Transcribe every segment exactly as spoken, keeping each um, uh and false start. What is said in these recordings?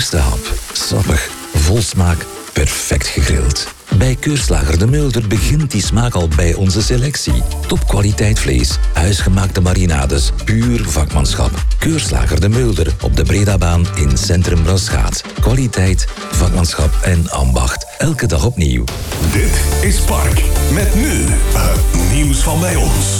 eerste hap. Sappig, vol smaak, perfect gegrild. Bij Keurslager de Mulder begint die smaak al bij onze selectie. Topkwaliteit vlees, huisgemaakte marinades, puur vakmanschap. Keurslager de Mulder op de Bredabaan in Centrum Braschaat. Kwaliteit, vakmanschap en ambacht. Elke dag opnieuw. Dit is Park. Met nu het nieuws van bij ons.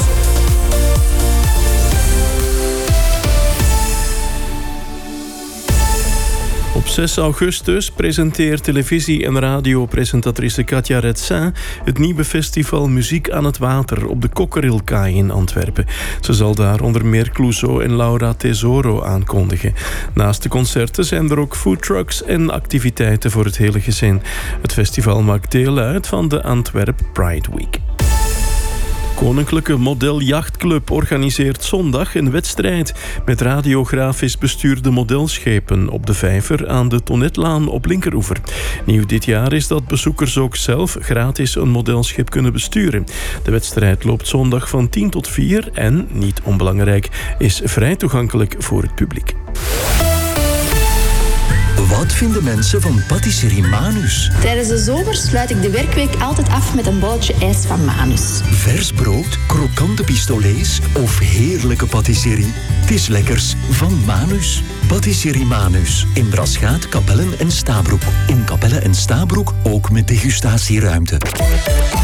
Op zes augustus presenteert televisie- en radiopresentatrice Katja Retsin het nieuwe festival Muziek aan het Water op de Kokkerilkaai in Antwerpen. Ze zal daar onder meer Clouseau en Laura Tesoro aankondigen. Naast de concerten zijn er ook foodtrucks en activiteiten voor het hele gezin. Het festival maakt deel uit van de Antwerp Pride Week. Koninklijke Modeljachtclub organiseert zondag een wedstrijd met radiografisch bestuurde modelschepen op de vijver aan de Tonnetlaan op Linkeroever. Nieuw dit jaar is dat bezoekers ook zelf gratis een modelschip kunnen besturen. De wedstrijd loopt zondag van tien tot vier en, niet onbelangrijk, is vrij toegankelijk voor het publiek. Wat vinden mensen van patisserie Manus? Tijdens de zomer sluit ik de werkweek altijd af met een bolletje ijs van Manus. Vers brood, krokante pistolets of heerlijke patisserie? Het is lekkers van Manus. Patisserie Manus. In Braschaat, Kapellen en Stabroek. In Kapellen en Stabroek ook met degustatieruimte.